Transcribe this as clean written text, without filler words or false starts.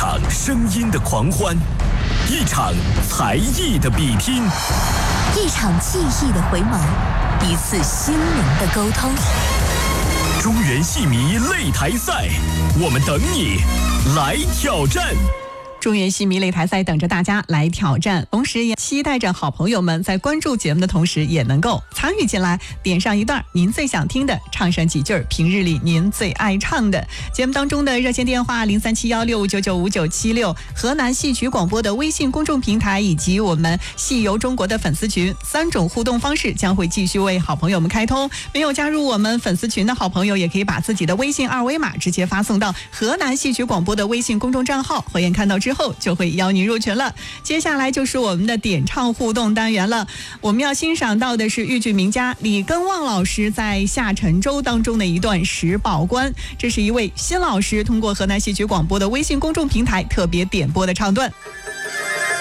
场声音的狂欢，一场才艺的比拼， 一场记忆的回眸，一次心灵的沟通。 中原戏迷擂台赛，我们等你来挑战。 中原戏迷擂台赛等着大家来挑战，同时也期待着好朋友们在关注节目的同时也能够参与进来，点上一段您最想听的，唱上几句平日里您最爱唱的。节目当中的热线电话037165995976，河南戏曲广播的微信公众平台以及我们戏游中国的粉丝群，3种互动方式将会继续为好朋友们开通。没有加入我们粉丝群的好朋友也可以把自己的微信2维码直接发送到河南戏曲广播的微信公众账号，火焰看到之后就会邀您入群了。接下来就是我们的点唱互动单元了，我们要欣赏到的是豫剧名家李根旺老师在《下沉舟》当中的一段石宝官，这是一位新老师通过河南戏曲广播的微信公众平台特别点播的唱段。